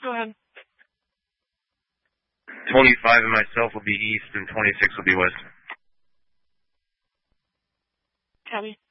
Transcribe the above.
Go ahead. 25 and myself will be east, and 26 will be west. Copy.